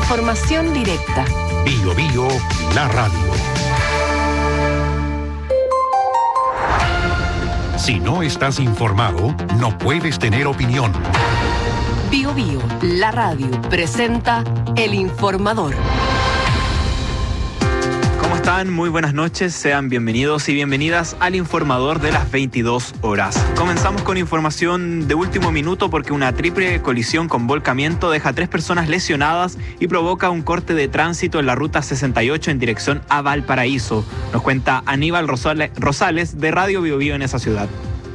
Información directa. Bío Bío, la radio. Si no estás informado, no puedes tener opinión. Bío Bío, la radio, presenta El Informador. ¿Cómo están? Muy buenas noches. Sean bienvenidos y bienvenidas al Informador de las 22 horas. Comenzamos con información de último minuto porque una triple colisión con volcamiento deja a 3 personas lesionadas y provoca un corte de tránsito en la ruta 68 en dirección a Valparaíso. Nos cuenta Aníbal Rosales de Radio Bío Bío en esa ciudad.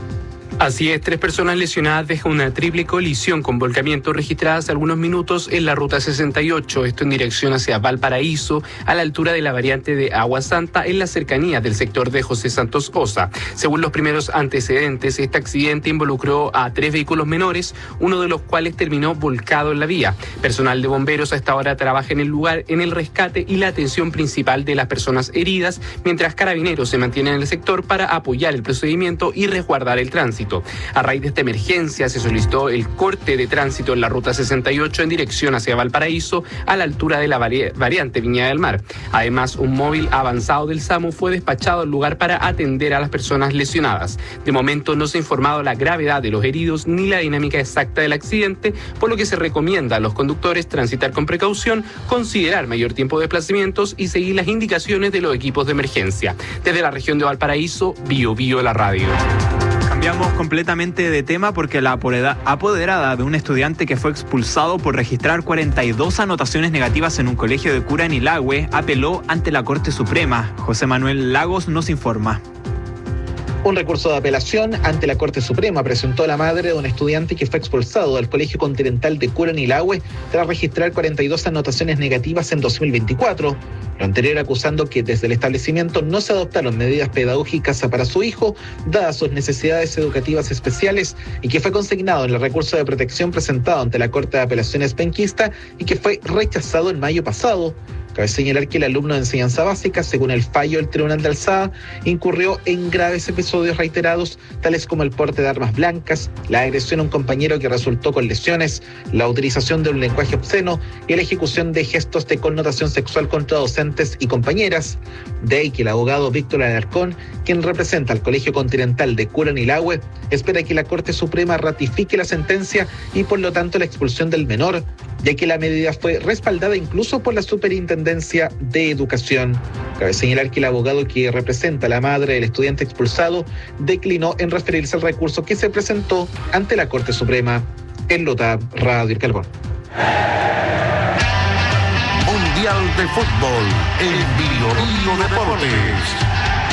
Así es, 3 personas lesionadas deja una triple colisión con volcamiento registrada hace algunos minutos en la ruta 68, esto en dirección hacia Valparaíso, a la altura de la variante de Agua Santa, en la cercanía del sector de José Santos Osa. Según los primeros antecedentes, este accidente involucró a 3 vehículos menores, uno de los cuales terminó volcado en la vía. Personal de bomberos a esta hora trabaja en el lugar en el rescate y la atención principal de las personas heridas, mientras carabineros se mantienen en el sector para apoyar el procedimiento y resguardar el tránsito. A raíz de esta emergencia se solicitó el corte de tránsito en la ruta 68 en dirección hacia Valparaíso a la altura de la variante Viña del Mar. Además, un móvil avanzado del SAMU fue despachado al lugar para atender a las personas lesionadas. De momento no se ha informado la gravedad de los heridos ni la dinámica exacta del accidente, por lo que se recomienda a los conductores transitar con precaución, considerar mayor tiempo de desplazamientos y seguir las indicaciones de los equipos de emergencia. Desde la región de Valparaíso, Bío Bío la radio. Cambiamos completamente de tema porque la apoderada de un estudiante que fue expulsado por registrar 42 anotaciones negativas en un colegio de Curanilahue apeló ante la Corte Suprema. José Manuel Lagos nos informa. Un recurso de apelación ante la Corte Suprema presentó la madre de un estudiante que fue expulsado del Colegio Continental de Curanilahue tras registrar 42 anotaciones negativas en 2024. Lo anterior acusando que desde el establecimiento no se adoptaron medidas pedagógicas para su hijo, dadas sus necesidades educativas especiales, y que fue consignado en el recurso de protección presentado ante la Corte de Apelaciones penquista y que fue rechazado en mayo pasado. Cabe señalar que el alumno de enseñanza básica, según el fallo del Tribunal de Alzada, incurrió en graves episodios reiterados, tales como el porte de armas blancas, la agresión a un compañero que resultó con lesiones, la utilización de un lenguaje obsceno y la ejecución de gestos de connotación sexual contra docentes y compañeras. De ahí que el abogado Víctor Alarcón, quien representa al Colegio Continental de Curanilahue, espera que la Corte Suprema ratifique la sentencia y por lo tanto la expulsión del menor, ya que la medida fue respaldada incluso por la Superintendencia de Educación. Cabe señalar que el abogado que representa a la madre del estudiante expulsado declinó en referirse al recurso que se presentó ante la Corte Suprema. En Lota, Radio El Calvón. Mundial de Fútbol en Bío Bío Deportes.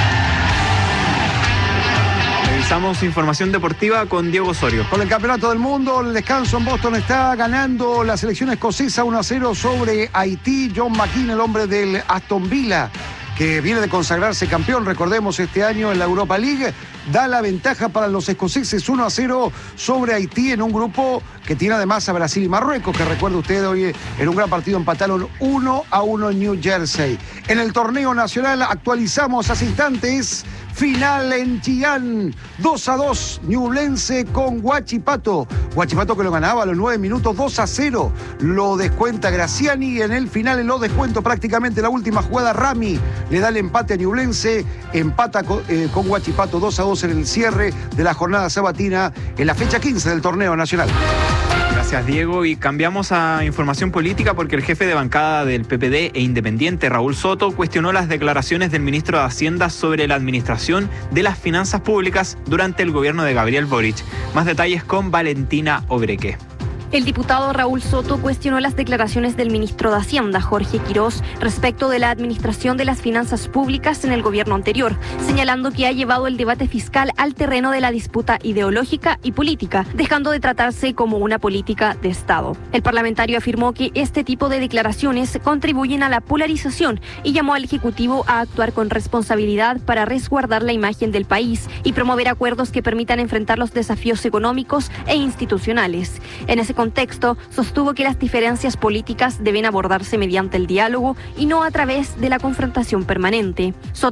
Revisamos información deportiva con Diego Osorio. Con el Campeonato del Mundo, el descanso en Boston está ganando la selección escocesa 1-0 sobre Haití. John McGinn, el hombre del Aston Villa, que viene de consagrarse campeón, recordemos, este año en la Europa League, da la ventaja para los escoceses 1-0 sobre Haití en un grupo que tiene además a Brasil y Marruecos, que recuerda usted hoy en un gran partido empataron 1-1 en New Jersey. En el torneo nacional actualizamos hace instantes, final en Chillán, 2-2, Ñublense con Huachipato. Huachipato que lo ganaba a los 9 minutos, 2-0. Lo descuenta Graciani en el final, en los descuentos prácticamente la última jugada. Rami le da el empate a Ñublense, empata con Huachipato 2-2 en el cierre de la jornada sabatina en la fecha 15 del torneo nacional. Gracias, Diego. Y cambiamos a información política porque el jefe de bancada del PPD e independiente, Raúl Soto, cuestionó las declaraciones del ministro de Hacienda sobre la administración de las finanzas públicas durante el gobierno de Gabriel Boric. Más detalles con Valentina Obreque. El diputado Raúl Soto cuestionó las declaraciones del ministro de Hacienda, Jorge Quirós, respecto de la administración de las finanzas públicas en el gobierno anterior, señalando que ha llevado el debate fiscal al terreno de la disputa ideológica y política, dejando de tratarse como una política de Estado. El parlamentario afirmó que este tipo de declaraciones contribuyen a la polarización y llamó al Ejecutivo a actuar con responsabilidad para resguardar la imagen del país y promover acuerdos que permitan enfrentar los desafíos económicos e institucionales. En ese contexto, sostuvo que las diferencias políticas deben abordarse mediante el diálogo y no a través de la confrontación permanente.